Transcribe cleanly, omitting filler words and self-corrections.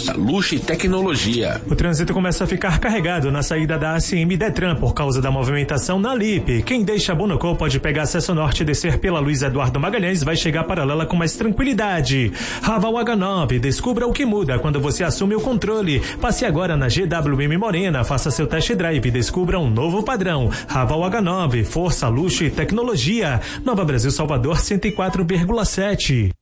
força, luxo e tecnologia. O trânsito começa a ficar carregado na saída da ACM Detran por causa da movimentação na Lipe. Quem deixa Bonocô pode pegar acesso norte e descer pela Luiz Eduardo Magalhães, vai chegar paralela com mais tranquilidade. Raval H9, descubra o que muda quando você assume o controle. Passe agora na GWM Morena, faça seu test drive e descubra um novo padrão. Raval H9, força, luxo e tecnologia. Nova Brasil Salvador 104,7.